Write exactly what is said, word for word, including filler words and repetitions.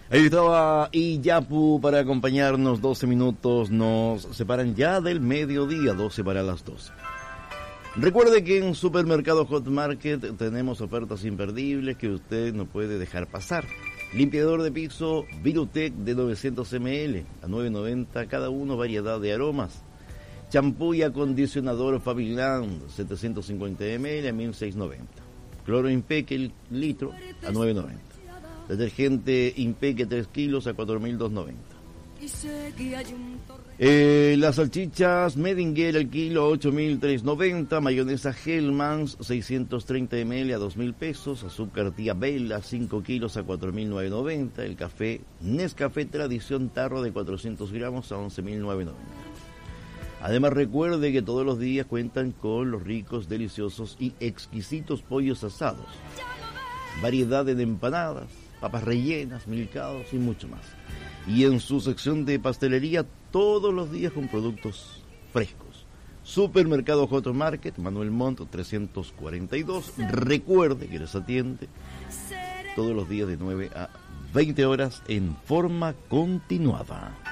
Ahí estaba Iyapu para acompañarnos. Doce minutos nos separan ya del mediodía, doce para las doce. Recuerde que en Supermercado Hot Market tenemos ofertas imperdibles que usted no puede dejar pasar. Limpiador de piso Virutec de novecientos mililitros a nueve noventa cada uno, variedad de aromas. Champú y acondicionador Fabiland setecientos cincuenta mililitros a mil seiscientos noventa. Cloro Impeque el litro a nueve noventa. Detergente Impeque tres kilos a cuatro mil doscientos noventa. Eh, las salchichas Medinger al kilo ocho mil trescientos noventa. Mayonesa Hellmann's seiscientos treinta mililitros a dos mil pesos. Azúcar Tía Bella cinco kilos a cuatro mil novecientos noventa. El café Nescafé Tradición Tarro de cuatrocientos gramos a once mil novecientos noventa. Además recuerde que todos los días cuentan con los ricos, deliciosos y exquisitos pollos asados, variedad de empanadas, papas rellenas, milcaos y mucho más. Y en su sección de pastelería todos los días con productos frescos. Supermercado Hot Market, Manuel Montt trescientos cuarenta y dos. Recuerde que les atiende todos los días de nueve a veinte horas en forma continuada.